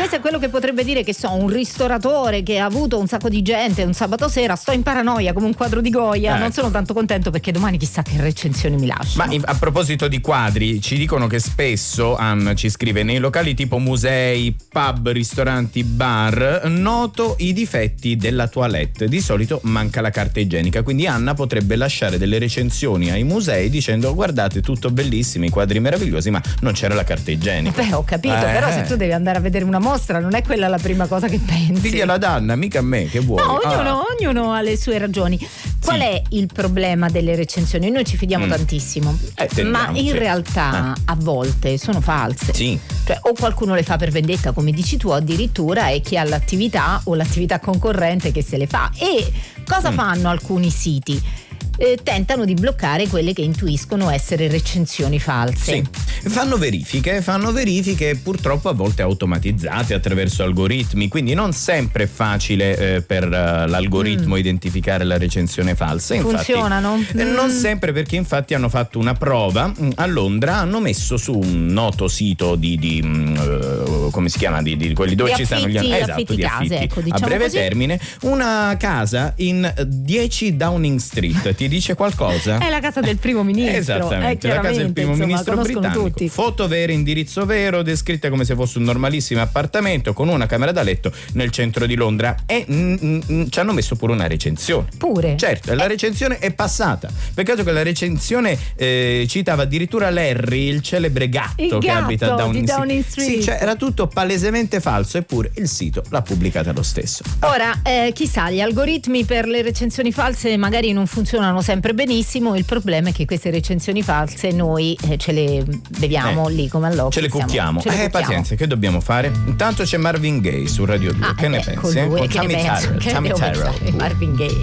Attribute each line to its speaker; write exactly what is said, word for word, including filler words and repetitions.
Speaker 1: questo è quello che potrebbe dire, che so, un ristoratore che ha avuto un sacco di gente un sabato sera: sto in paranoia come un quadro di Goya,
Speaker 2: eh.
Speaker 1: non sono tanto contento perché domani chissà che recensioni mi lasciano.
Speaker 2: Ma in, a proposito di quadri, ci dicono che spesso, Anna ci scrive, nei locali tipo musei, pub, ristoranti, bar, noto i difetti della toilette. Di solito manca la carta igienica, quindi Anna potrebbe lasciare delle recensioni ai musei dicendo: guardate, tutto bellissimo, i quadri meravigliosi, ma non c'era la carta igienica.
Speaker 1: Beh, ho capito,
Speaker 2: eh.
Speaker 1: però se tu devi andare a vedere una mostra non è quella la prima cosa che pensi.
Speaker 2: Digliela ad Anna, mica a me, che vuoi?
Speaker 1: No, ognuno,
Speaker 2: ah.
Speaker 1: ognuno ha le sue ragioni. Qual
Speaker 2: sì.
Speaker 1: è il problema delle recensioni? Noi ci fidiamo
Speaker 2: mm.
Speaker 1: tantissimo,
Speaker 2: eh,
Speaker 1: ma in
Speaker 2: sì.
Speaker 1: realtà
Speaker 2: eh.
Speaker 1: a volte sono false.
Speaker 2: Sì.
Speaker 1: Cioè, o qualcuno le fa per vendetta, come dici tu, addirittura è chi ha l'attività o l'attività concorrente che se le fa. E cosa mm. fanno alcuni siti? Eh, tentano di bloccare quelle che intuiscono essere recensioni false.
Speaker 2: Sì, fanno verifiche, fanno verifiche purtroppo a volte automatizzate attraverso algoritmi, quindi non sempre è facile eh, per uh, l'algoritmo mm. identificare la recensione falsa. Infatti,
Speaker 1: funzionano?
Speaker 2: Eh,
Speaker 1: mm.
Speaker 2: Non sempre, perché infatti hanno fatto una prova a Londra, hanno messo su un noto sito di, di uh, come si chiama, di, di quelli dove
Speaker 1: di
Speaker 2: ci
Speaker 1: affitti,
Speaker 2: stanno gli esatto,
Speaker 1: affitti
Speaker 2: di
Speaker 1: case,
Speaker 2: affitti
Speaker 1: ecco, diciamo
Speaker 2: a breve
Speaker 1: così.
Speaker 2: termine, una casa in dieci Downing Street. Ti dice qualcosa?
Speaker 1: È la casa del primo ministro.
Speaker 2: Esattamente,
Speaker 1: eh,
Speaker 2: la casa del primo
Speaker 1: insomma,
Speaker 2: ministro britannico.
Speaker 1: Tutti.
Speaker 2: Foto vere, indirizzo vero, descritta come se fosse un normalissimo appartamento con una camera da letto nel centro di Londra. E mm, mm, ci hanno messo pure una recensione.
Speaker 1: Pure?
Speaker 2: Certo, la recensione è passata. Peccato che la recensione eh, citava addirittura Larry, il celebre gatto,
Speaker 1: il
Speaker 2: che
Speaker 1: gatto
Speaker 2: abita a Downing,
Speaker 1: di Downing Street.
Speaker 2: Sì, cioè era tutto palesemente falso, eppure il sito l'ha pubblicata lo stesso.
Speaker 1: Ora, eh, chissà, gli algoritmi per le recensioni false magari non funzionano sempre benissimo. Il problema è che queste recensioni false noi eh, ce le beviamo
Speaker 2: eh,
Speaker 1: lì come all'occhio.
Speaker 2: Ce le cucchiamo.
Speaker 1: Ce le
Speaker 2: eh,
Speaker 1: cucchiamo.
Speaker 2: pazienza, che dobbiamo fare? Intanto c'è Marvin Gaye su Radio due.
Speaker 1: Ah,
Speaker 2: che ne
Speaker 1: ecco
Speaker 2: pensi?
Speaker 1: lui,
Speaker 2: Con
Speaker 1: che ne
Speaker 2: Tammy
Speaker 1: penso?
Speaker 2: Terrell.
Speaker 1: Che ne
Speaker 2: Tammy
Speaker 1: devo
Speaker 2: Terrell.
Speaker 1: pensare? Marvin Gaye.